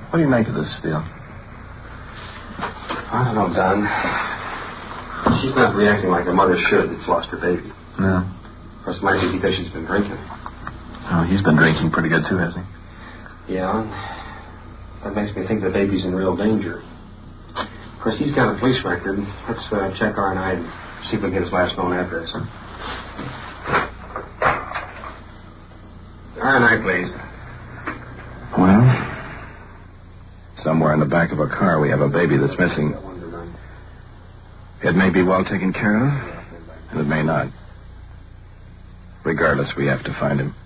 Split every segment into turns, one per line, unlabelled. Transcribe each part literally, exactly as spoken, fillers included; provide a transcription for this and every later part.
What do you make of this, Steele?
I don't know, Don. She's not reacting like a mother should that's lost her baby.
No.
Of course, it might be because she's been drinking.
Oh, he's been drinking pretty good, too, hasn't he?
Yeah. That makes me think the baby's in real danger. Of course, he's got a police record. Let's uh, check R and I and see if we can get his last known address. Huh? R and I, please.
Well, somewhere in the back of a car we have a baby that's missing. It may be well taken care of, and it may not. Regardless, we have to find him.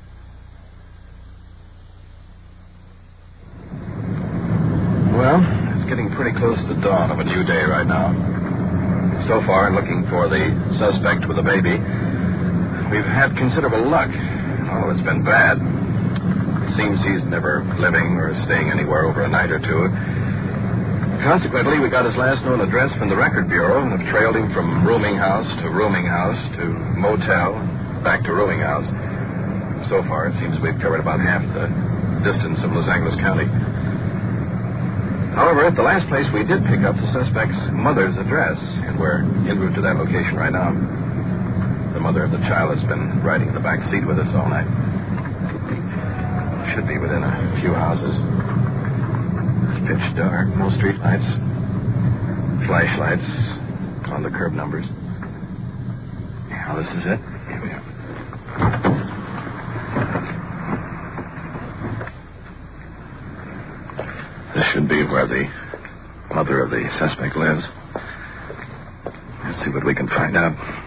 Well, it's getting pretty close to dawn of a new day right now. So far, in looking for the suspect with the baby, we've had considerable luck. Oh, it's been bad. It seems he's never living or staying anywhere over a night or two. Consequently, we got his last known address from the record bureau and have trailed him from rooming house to rooming house to motel, back to rooming house. So far, it seems we've covered about half the distance of Los Angeles County. However, at the last place, we did pick up the suspect's mother's address, and we're en route to that location right now. The mother of the child has been riding in the back seat with us all night. Should be within a few houses. It's pitch dark, no street lights. Flashlights on the curb numbers. Yeah, this is it. Here we are. This should be where the mother of the suspect lives. Let's see what we can find out.